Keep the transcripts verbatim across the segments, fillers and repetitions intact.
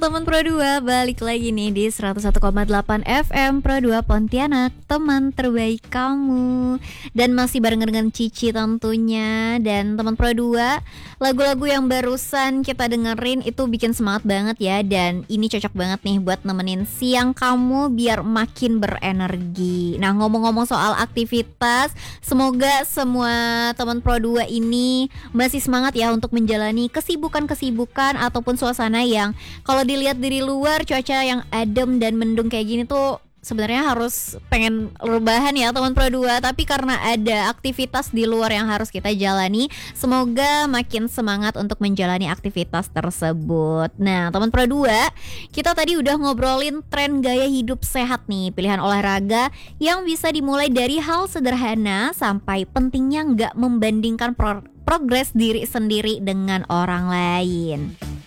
Teman Pro dua balik lagi nih di seratus satu koma delapan F M Pro dua Pontianak, teman terbaik kamu. Dan masih barengan dengan Cici tentunya. Dan teman Pro dua, lagu-lagu yang barusan kita dengerin itu bikin semangat banget ya. Dan ini cocok banget nih buat nemenin siang kamu biar makin berenergi. Nah, ngomong-ngomong soal aktivitas, semoga semua teman Pro dua ini masih semangat ya untuk menjalani kesibukan-kesibukan ataupun suasana yang kalau dilihat dari luar cuaca yang adem dan mendung kayak gini tuh sebenarnya harus pengen rebahan ya teman Pro dua, tapi karena ada aktivitas di luar yang harus kita jalani, semoga makin semangat untuk menjalani aktivitas tersebut. Nah, teman Pro dua, kita tadi udah ngobrolin tren gaya hidup sehat nih, pilihan olahraga yang bisa dimulai dari hal sederhana sampai pentingnya nggak membandingkan pro- progres diri sendiri dengan orang lain.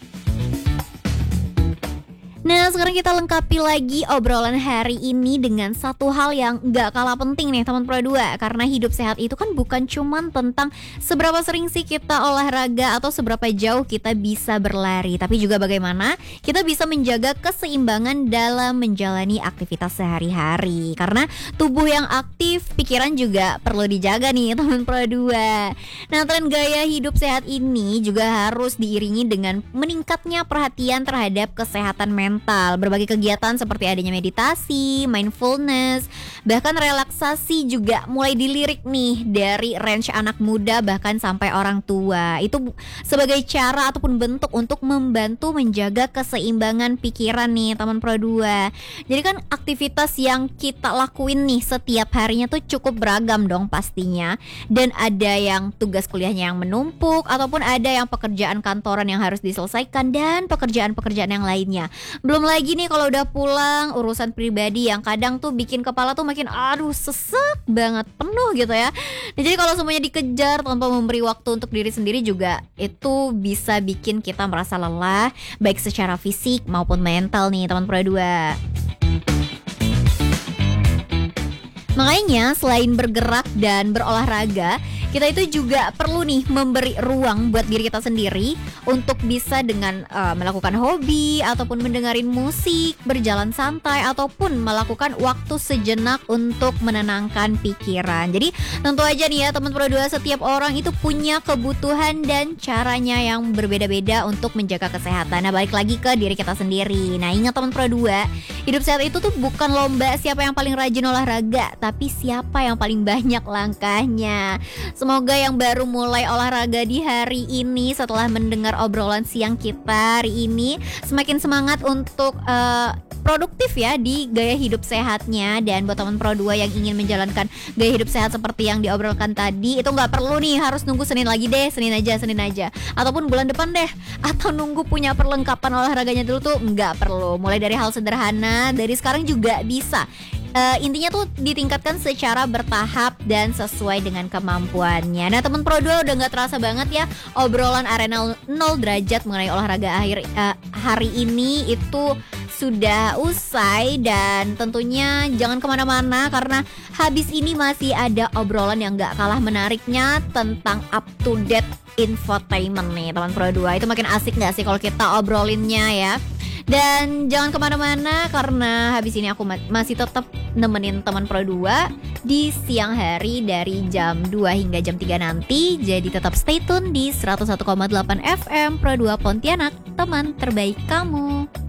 Nah, sekarang kita lengkapi lagi obrolan hari ini dengan satu hal yang gak kalah penting nih teman Pro dua. Karena hidup sehat itu kan bukan cuman tentang seberapa sering sih kita olahraga atau seberapa jauh kita bisa berlari, tapi juga bagaimana kita bisa menjaga keseimbangan dalam menjalani aktivitas sehari-hari. Karena tubuh yang aktif, pikiran juga perlu dijaga nih teman Pro dua. Nah, tren gaya hidup sehat ini juga harus diiringi dengan meningkatnya perhatian terhadap kesehatan mental. Mental, berbagai kegiatan seperti adanya meditasi, mindfulness, bahkan relaksasi juga mulai dilirik nih dari range anak muda bahkan sampai orang tua. Itu sebagai cara ataupun bentuk untuk membantu menjaga keseimbangan pikiran nih teman Pro dua. Jadi kan aktivitas yang kita lakuin nih setiap harinya tuh cukup beragam dong pastinya. Dan ada yang tugas kuliahnya yang menumpuk, ataupun ada yang pekerjaan kantoran yang harus diselesaikan, dan pekerjaan-pekerjaan yang lainnya. Belum lagi nih kalau udah pulang urusan pribadi yang kadang tuh bikin kepala tuh makin aduh sesek banget, penuh gitu ya. Nah, jadi kalau semuanya dikejar tanpa memberi waktu untuk diri sendiri juga itu bisa bikin kita merasa lelah baik secara fisik maupun mental nih teman Pro dua. Makanya selain bergerak dan berolahraga, kita itu juga perlu nih memberi ruang buat diri kita sendiri untuk bisa dengan uh, melakukan hobi ataupun mendengarin musik, berjalan santai, ataupun melakukan waktu sejenak untuk menenangkan pikiran. Jadi tentu aja nih ya teman Pro dua, setiap orang itu punya kebutuhan dan caranya yang berbeda-beda untuk menjaga kesehatan. Nah, balik lagi ke diri kita sendiri. Nah, ingat teman Pro dua, hidup sehat itu tuh bukan lomba siapa yang paling rajin olahraga, tapi siapa yang paling banyak langkahnya. Semoga yang baru mulai olahraga di hari ini setelah mendengar obrolan siang kita hari ini semakin semangat untuk uh, produktif ya di gaya hidup sehatnya. Dan buat teman Pro dua yang ingin menjalankan gaya hidup sehat seperti yang diobrolkan tadi, itu gak perlu nih harus nunggu Senin lagi deh, Senin aja, Senin aja, ataupun bulan depan deh, atau nunggu punya perlengkapan olahraganya dulu tuh gak perlu. Mulai dari hal sederhana dari sekarang juga bisa. Uh, intinya tuh ditingkatkan secara bertahap dan sesuai dengan kemampuannya. Nah, teman Pro dua udah gak terasa banget ya obrolan Arena nol derajat mengenai olahraga akhir uh, hari ini itu sudah usai. Dan tentunya jangan kemana-mana karena habis ini masih ada obrolan yang gak kalah menariknya tentang up to date infotainment nih teman Pro dua. Itu makin asik gak sih kalau kita obrolinnya ya. Dan jangan kemana-mana karena habis ini aku ma- masih tetap nemenin teman Pro dua di siang hari dari jam dua hingga jam tiga nanti. Jadi tetap stay tune di seratus satu koma delapan F M Pro dua Pontianak, teman terbaik kamu.